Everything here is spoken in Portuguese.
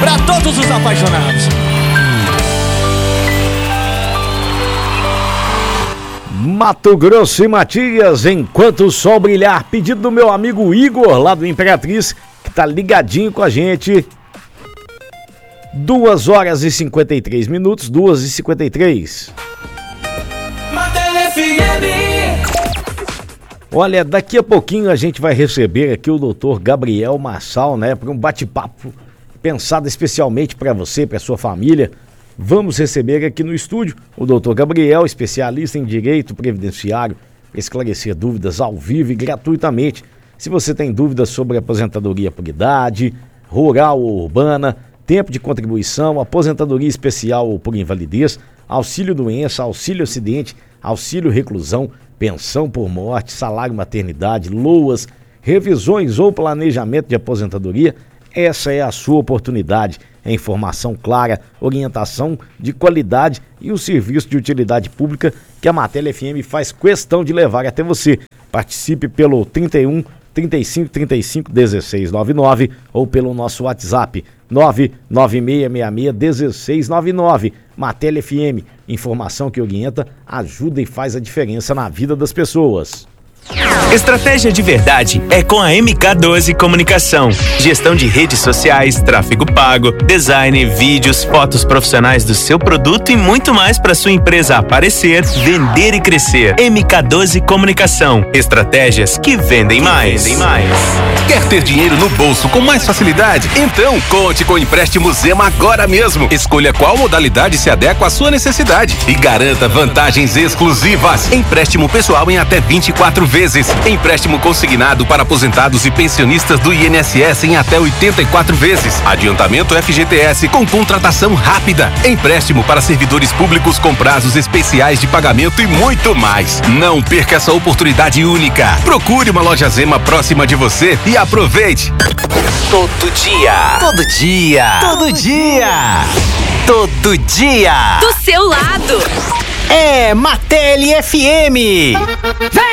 pra todos os apaixonados. Mato Grosso e Matias, enquanto o sol brilhar, pedido do meu amigo Igor, lá do Imperatriz, que tá ligadinho com a gente. 2h53, 2h53. Olha, daqui a pouquinho a gente vai receber aqui o Dr. Gabriel Marçal, né, para um bate-papo pensado especialmente para você, para sua família. Vamos receber aqui no estúdio o Dr. Gabriel, especialista em direito previdenciário, para esclarecer dúvidas ao vivo e gratuitamente. Se você tem dúvidas sobre aposentadoria por idade, rural ou urbana, tempo de contribuição, aposentadoria especial ou por invalidez, auxílio doença, auxílio acidente, auxílio reclusão, pensão por morte, salário maternidade, LOAS, revisões ou planejamento de aposentadoria, essa é a sua oportunidade. É informação clara, orientação de qualidade e o serviço de utilidade pública que a Matéria FM faz questão de levar até você. Participe pelo 31 35 35 16 99 ou pelo nosso WhatsApp 99666 1699. Matéria FM, informação que orienta, ajuda e faz a diferença na vida das pessoas. Estratégia de verdade é com a MK12 Comunicação. Gestão de redes sociais, tráfego pago, design, vídeos, fotos profissionais do seu produto e muito mais para sua empresa aparecer, vender e crescer. MK12 Comunicação. Estratégias que vendem mais. Quer ter dinheiro no bolso com mais facilidade? Então conte com o empréstimo Zema agora mesmo. Escolha qual modalidade se adequa à sua necessidade e garanta vantagens exclusivas. Empréstimo pessoal em até 24 vezes. Empréstimo consignado para aposentados e pensionistas do INSS em até 84 vezes. Adiantamento FGTS com contratação rápida. Empréstimo para servidores públicos com prazos especiais de pagamento e muito mais. Não perca essa oportunidade única. Procure uma loja Zema próxima de você e aproveite. Todo dia. Do seu lado. É Matéria FM.